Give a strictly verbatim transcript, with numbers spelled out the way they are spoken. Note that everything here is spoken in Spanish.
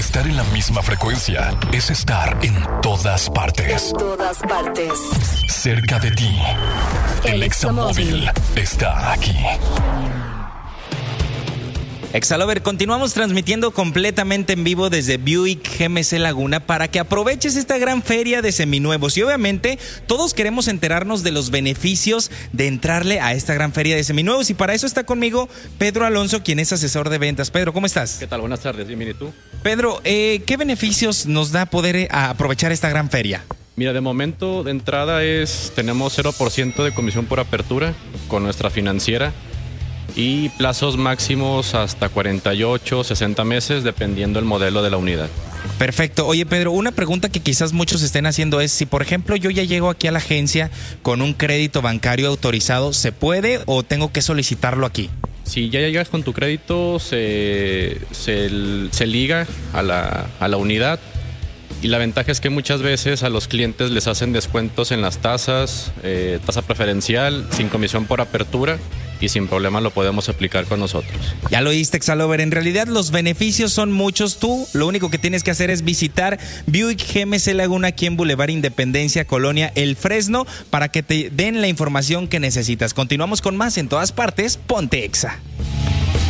Estar en la misma frecuencia es estar en todas partes. En todas partes. Cerca de ti. El Examóvil está aquí. Exalover, continuamos transmitiendo completamente en vivo desde Buick G M C Laguna para que aproveches esta gran feria de seminuevos. Y obviamente todos queremos enterarnos de los beneficios de entrarle a esta gran feria de seminuevos. Y para eso está conmigo Pedro Alonso, quien es asesor de ventas. Pedro, ¿cómo estás? ¿Qué tal? Buenas tardes, bien, ¿y tú? Pedro, eh, ¿qué beneficios nos da poder eh, aprovechar esta gran feria? Mira, de momento de entrada es tenemos cero por ciento de comisión por apertura con nuestra financiera. Y plazos máximos hasta cuarenta y ocho, sesenta meses, dependiendo el modelo de la unidad. Perfecto. Oye, Pedro, una pregunta que quizás muchos estén haciendo es, si por ejemplo yo ya llego aquí a la agencia con un crédito bancario autorizado, ¿se puede o tengo que solicitarlo aquí? Si ya llegas con tu crédito, se, se, se liga a la, a la unidad. Y la ventaja es que muchas veces a los clientes les hacen descuentos en las tasas, eh, tasa preferencial, sin comisión por apertura, y sin problema lo podemos aplicar con nosotros. Ya lo oíste, Exalover. En realidad los beneficios son muchos. Tú lo único que tienes que hacer es visitar Buick G M C Laguna aquí en Boulevard Independencia, Colonia El Fresno, para que te den la información que necesitas. Continuamos con más en todas partes. Ponte Exa.